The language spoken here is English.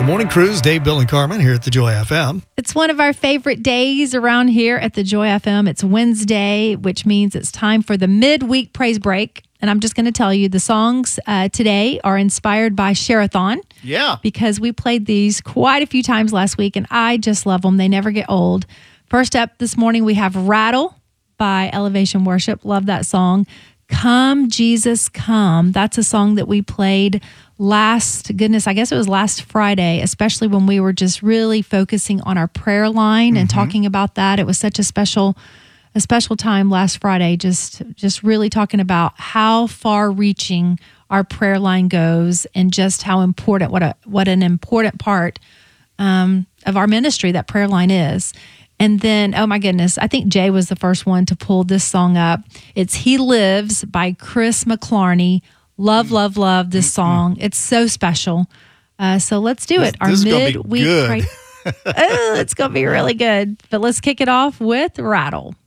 The Morning Cruise, Dave, Bill, and Carmen here at the Joy FM. It's one of our favorite days around here at the Joy FM. It's Wednesday, which means it's time for the midweek praise break. And I'm just going to tell you, the songs today are inspired by Share-a-thon. Yeah. Because we played these quite a few times last week, and I just love them. They never get old. First up this morning, we have Rattle by Elevation Worship. Love that song. Come, Jesus, Come. That's a song that we played last Friday, especially when we were just really focusing on our prayer line and talking about that. It was such a special time last Friday, just really talking about how far-reaching our prayer line goes and just how important, what an important part of our ministry that prayer line is. And then, oh my goodness, I think Jay was the first one to pull this song up. It's He Lives by Chris McClarney. Love, love, love this song. It's so special. So let's do it. This is midweek. It's going to be really good. But let's kick it off with Rattle.